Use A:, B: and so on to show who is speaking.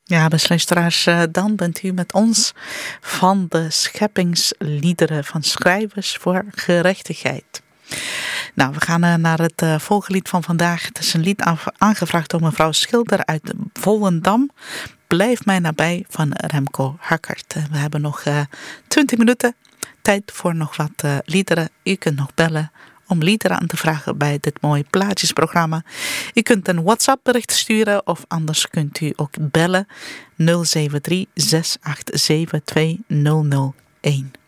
A: Ja, beste luisteraars, dan bent u met ons van de scheppingsliederen van Schrijvers voor Gerechtigheid. Nou, we gaan naar het volgende lied van vandaag. Het is een lied aangevraagd door mevrouw Schilder uit Volendam. Blijf mij nabij van Remco Hackert. We hebben nog 20 minuten tijd voor nog wat liederen. U kunt nog bellen om liederen aan te vragen bij dit mooie plaatjesprogramma. U kunt een WhatsApp bericht sturen of anders kunt u ook bellen 073 687 2001.